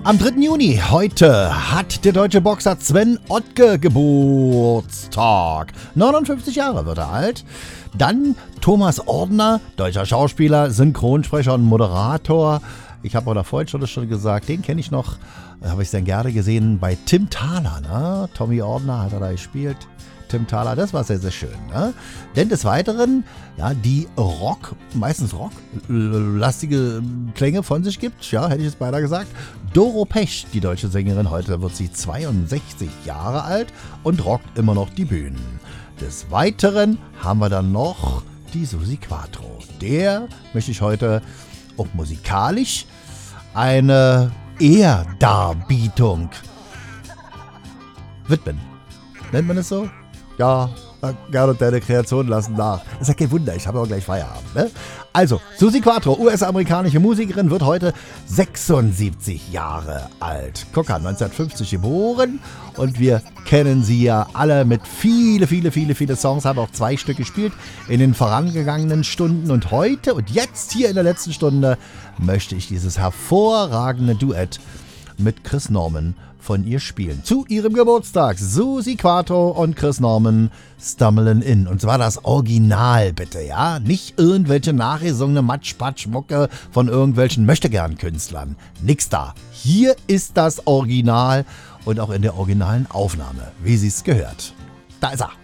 Am 3. Juni, heute, hat der deutsche Boxer Sven Ottke Geburtstag. 59 Jahre wird er alt. Dann Thomas Ordner, deutscher Schauspieler, Synchronsprecher und Moderator. Ich habe auch vorhin schon gesagt, den kenne ich noch, habe ich sehr gerne gesehen bei Tim Thaler. Ne? Tommy Ordner hat er da gespielt. Tim Thaler, das war sehr, sehr schön. Ne? Denn des Weiteren, ja, die meistens rocklastige Klänge von sich gibt, ja, hätte ich es beinahe gesagt. Doro Pesch, die deutsche Sängerin, heute wird sie 62 Jahre alt und rockt immer noch die Bühnen. Des Weiteren haben wir dann noch die Susi Quatro. Der möchte ich heute auch musikalisch eine Ehrdarbietung widmen. Nennt man es so? Ja, gerne deine Kreation lassen nach. Das ist ja kein Wunder, ich habe auch gleich Feierabend. Ne? Also, Susi Quatro, US-amerikanische Musikerin, wird heute 76 Jahre alt. Guck an, 1950 geboren und wir kennen sie ja alle mit viele Songs, haben auch 2 Stück gespielt in den vorangegangenen Stunden. Und heute und jetzt hier in der letzten Stunde möchte ich dieses hervorragende Duett mit Chris Norman von ihr spielen. Zu ihrem Geburtstag. Susi Quatro und Chris Norman, Stumblin' In. Und zwar das Original, bitte, ja? Nicht irgendwelche nachgesungene Matsch-Patsch-Mucke von irgendwelchen Möchtegern-Künstlern. Nix da. Hier ist das Original und auch in der originalen Aufnahme, wie sie es gehört. Da ist er.